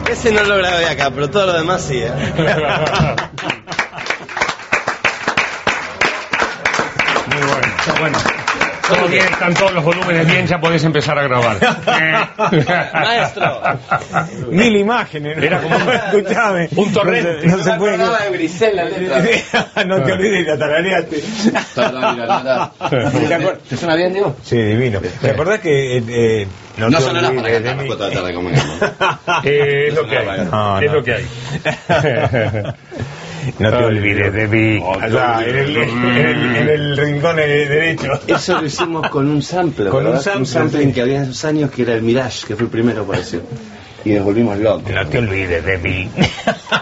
Ese no lo grabé acá, pero todo lo demás sí, Muy bueno. Bueno, todo bien, están todos los volúmenes bien, ya podés empezar a grabar. Maestro. 1000 imágenes. Era como escuchame. un torrente. No se puede. de Grisel la letra. No te olvides, la tarareaste. ¿Te suena bien, Diego? Sí, divino. ¿Te acordás que No te sonará para olvides de cantar mí? 4 de la tarde como que Es lo que hay. No, Es no. lo que hay. No te olvides de mí. Allá, en el rincón derecho. Eso lo hicimos con un sample, Con un ¿verdad? sample, Un sampling sí. que había en esos años que era el Mirage, que fue el primero, pareció. Y nos volvimos locos. No te olvides de mí.